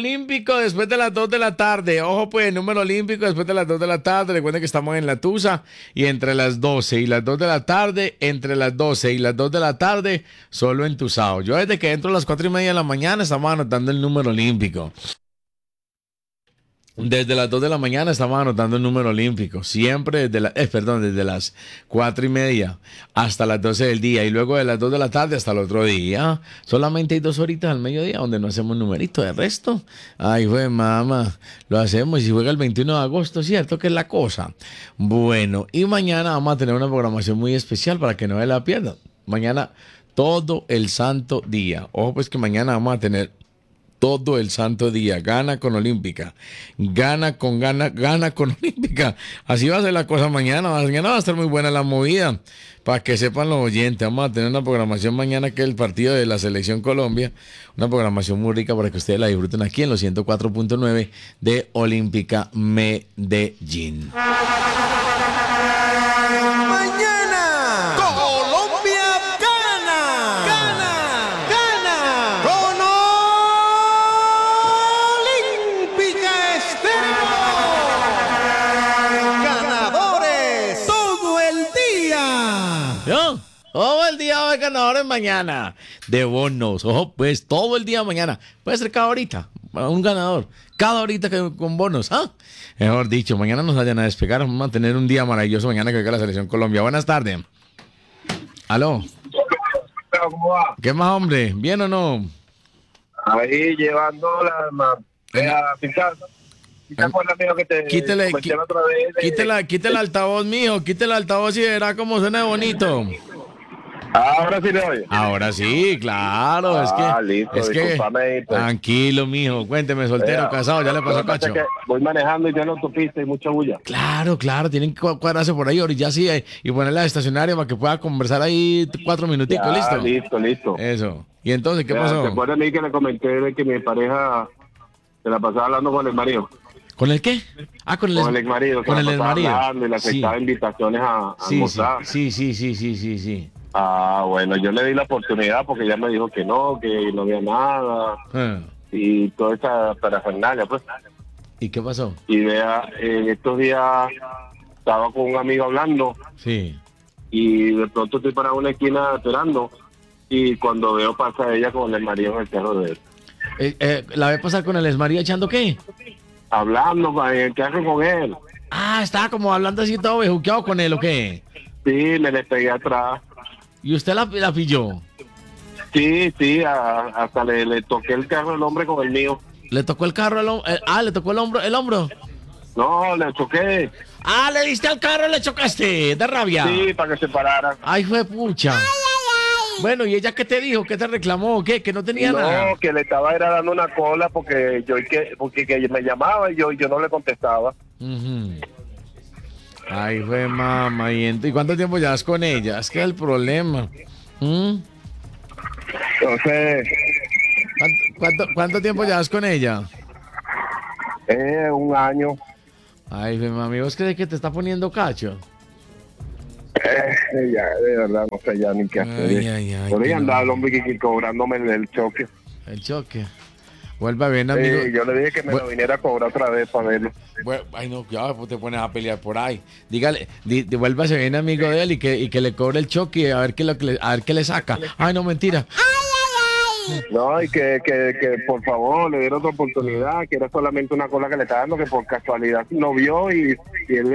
olímpico después de las 2 de la tarde. Ojo, pues, número olímpico después de las 2 de la tarde. Recuerden que estamos en La Tusa y entre las 12 y las 2 de la tarde, entre las 12 y las 2 de la tarde, solo en Tusao. Yo desde que entro a las 4:30 de la mañana estamos anotando el número olímpico. Desde las 2 de la mañana estamos anotando el número olímpico. Siempre desde las 4:30 hasta las 12 del día. Y luego de las 2 de la tarde hasta el otro día. Solamente hay 2 horitas al mediodía donde no hacemos numerito. De resto, ay, güey, mamá, lo hacemos. Y si juega el 21 de agosto, ¿cierto? Que es la cosa. Bueno, y mañana vamos a tener una programación muy especial para que no se la pierdan. Mañana, todo el santo día. Ojo, pues que mañana vamos a tener todo el santo día. Gana con Olímpica. Gana con Olímpica. Así va a ser la cosa mañana. Mañana va a estar muy buena la movida. Para que sepan los oyentes, vamos a tener una programación mañana que es el partido de la Selección Colombia. Una programación muy rica para que ustedes la disfruten aquí en los 104.9 de Olímpica Medellín. Todo el día va a haber ganadores mañana de bonos. Ojo, pues todo el día mañana. Puede ser cada horita un ganador. Cada horita con bonos. Mejor dicho, mañana nos vayan a despegar. Vamos a tener un día maravilloso mañana que venga la Selección Colombia. Buenas tardes. ¿Aló? ¿Cómo va? ¿Qué más, hombre? ¿Bien o no? Ahí llevando la pintada. ¿Te acuerdas, mío, que te comenté la otra vez? Quítele el altavoz, mijo. Quítele el altavoz y verá cómo suena de bonito. Ahora sí le oye. Ahora sí, claro. Listo, es que pues. Tranquilo, mijo. Cuénteme, soltero, casado, ya le pasó cacho. Que voy manejando y tiene autopista y mucha bulla. Claro, tienen que cuadrarse por ahí, ahorita sí, y ponerla de estacionaria para que pueda conversar ahí 4 minuticos, Listo. Eso. ¿Y entonces qué pasó? ¿Te acuerdas de mí que le comenté de que mi pareja se la pasaba hablando con el marido? ¿Con el qué? Con el exmarido. Con el exmarido. Y le aceptaba invitaciones a almorzar. Sí. Bueno, yo le di la oportunidad porque ella me dijo que no había nada. Y toda esa parafernalia, pues. ¿Y qué pasó? Y vea, en estos días estaba con un amigo hablando. Sí. Y de pronto estoy para una esquina esperando. Y cuando veo pasa ella con el marido en el carro de él. ¿La ve pasar con el exmarido echando qué? Hablando en el carro con él. Estaba como hablando así todo bejuqueado con él, ¿o qué? Sí, me le pegué atrás. ¿Y usted la pilló? Sí, hasta le toqué el carro al hombre con el mío. ¿Le tocó el carro le tocó el hombro? No, le choqué. Le diste al carro y le chocaste, de rabia. Sí, para que se parara. Ay, fue pucha. Bueno, ¿y ella qué te dijo? ¿Qué te reclamó? ¿Qué? ¿Que no tenía nada? No, que le estaba dando una cola porque que me llamaba y yo no le contestaba. Ay, fue mamá. ¿Y cuánto tiempo llevas con ella? Es que es el problema. Entonces... ¿Cuánto tiempo llevas con ella? 1 año. Ay, fue mami, ¿vos crees que te está poniendo cacho? Ya, de verdad, no sé ya ni qué hacer. Por ahí andaba el hombre que cobrándome el choque. El choque. Vuelva bien, amigo. Yo le dije que me lo viniera a cobrar otra vez para verlo. Ay, no, ya te pones a pelear por ahí. Dígale, vuélvase bien amigo de él y que le cobre el choque a ver qué le saca. Ay, no, mentira. No, y que por favor le diera otra oportunidad, que era solamente una cola que le estaba dando, que por casualidad no vio y él